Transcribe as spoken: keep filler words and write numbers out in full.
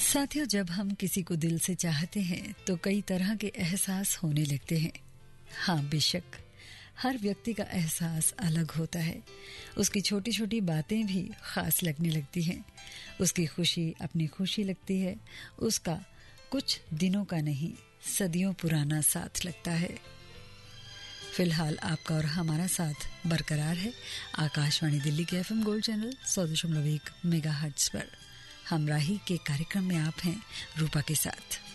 साथियों, जब हम किसी को दिल से चाहते हैं तो कई तरह के एहसास होने लगते हैं। हाँ, बेशक हर व्यक्ति का एहसास अलग होता है। उसकी छोटी छोटी बातें भी खास लगने लगती हैं। उसकी खुशी अपनी खुशी लगती है। उसका कुछ दिनों का नहीं, सदियों पुराना साथ लगता है। फिलहाल आपका और हमारा साथ बरकरार है आकाशवाणी दिल्ली के एफएम गोल्ड चैनल सौ दशमलव एक मेगा हर्ट्ज पर। हमराही के कार्यक्रम में आप हैं रूपा के साथ।